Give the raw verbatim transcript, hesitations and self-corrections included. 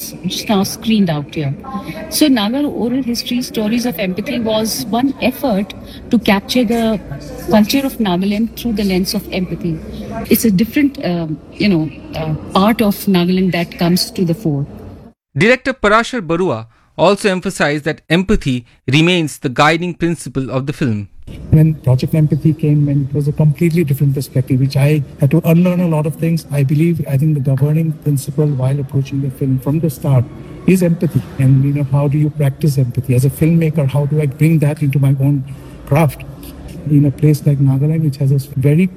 was just now screened out here. So Naga Oral History Stories of Empathy was one effort to capture the culture of Nagaland through the lens of empathy. It's a different, um, you know, uh, part of Nagaland that comes to the fore. Director Parashar Barua also emphasized that empathy remains the guiding principle of the film. When Project Empathy came in, it was a completely different perspective, which I had to unlearn a lot of things. I believe, I think the governing principle while approaching the film from the start is empathy. And, you know, how do you practice empathy? As a filmmaker, how do I bring that into my own craft? In a place like Nagaland, which has a very